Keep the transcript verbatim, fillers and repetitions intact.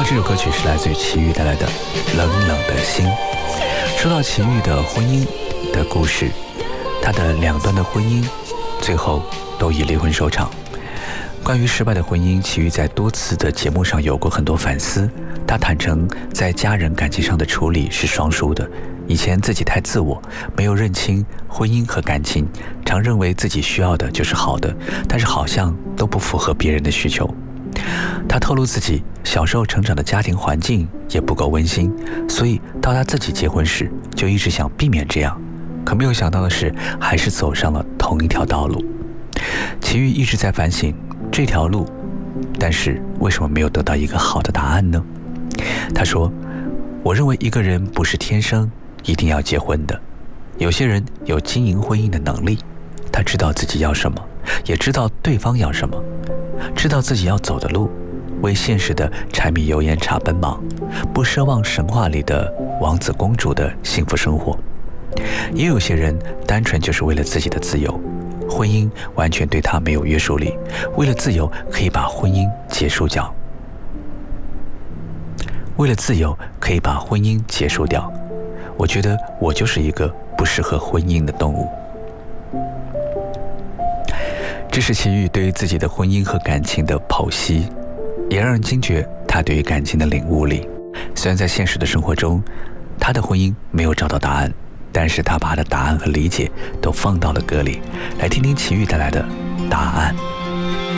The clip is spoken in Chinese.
这首歌曲是来自于齐豫带来的《冷冷的心》。说到齐豫的婚姻的故事，他的两段的婚姻最后都以离婚收场。关于失败的婚姻，齐豫在多次的节目上有过很多反思。他坦诚在家人感情上的处理是双输的，以前自己太自我，没有认清婚姻和感情，常认为自己需要的就是好的，但是好像都不符合别人的需求。他透露自己小时候成长的家庭环境也不够温馨，所以到他自己结婚时就一直想避免这样，可没有想到的是还是走上了同一条道路。齐豫一直在反省这条路，但是为什么没有得到一个好的答案呢？他说，我认为一个人不是天生一定要结婚的，有些人有经营婚姻的能力，他知道自己要什么，也知道对方要什么，知道自己要走的路，为现实的柴米油盐茶奔忙，不奢望神话里的王子公主的幸福生活。也有些人单纯就是为了自己的自由，婚姻完全对他没有约束力，为了自由可以把婚姻结束掉。为了自由可以把婚姻结束掉，我觉得我就是一个不适合婚姻的动物。这是齐豫对于自己的婚姻和感情的剖析，也让人惊觉他对于感情的领悟力。虽然在现实的生活中，他的婚姻没有找到答案，但是他把他的答案和理解都放到了歌里，来听听齐豫带来的答案。